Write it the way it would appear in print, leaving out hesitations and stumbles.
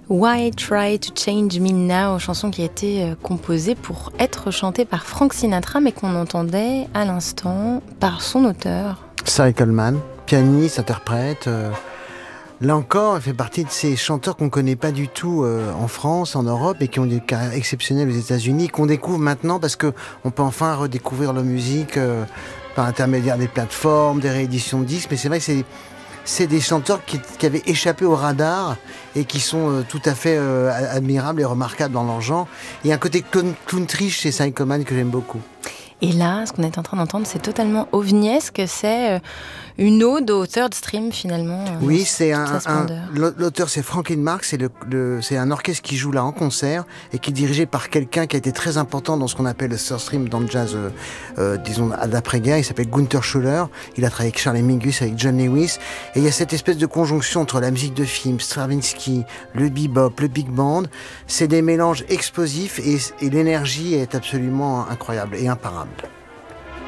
Why Try to Change Me Now, chanson qui a été composée pour être chantée par Frank Sinatra, mais qu'on entendait à l'instant par son auteur. Cy Coleman, pianiste, interprète. Là encore, elle fait partie de ces chanteurs qu'on ne connaît pas du tout en France, en Europe, et qui ont des carrières exceptionnelles aux États-Unis, qu'on découvre maintenant parce qu'on peut enfin redécouvrir leur musique par intermédiaire des plateformes, des rééditions de disques. Mais c'est vrai que c'est des chanteurs qui avaient échappé au radar et qui sont tout à fait admirables et remarquables dans leur genre. Il y a un côté country chez Cy Coleman que j'aime beaucoup. Et là, ce qu'on est en train d'entendre, c'est totalement ovniesque, c'est une ode au third stream finalement. Oui, c'est l'auteur c'est Franklin Marks, c'est un orchestre qui joue là en concert et qui est dirigé par quelqu'un qui a été très important dans ce qu'on appelle le third stream dans le jazz, disons d'après-guerre. Il s'appelle Gunther Schuller. Il a travaillé avec Charlie Mingus, avec John Lewis, et il y a cette espèce de conjonction entre la musique de film, Stravinsky, le bebop, le big band. C'est des mélanges explosifs et l'énergie est absolument incroyable et imparable.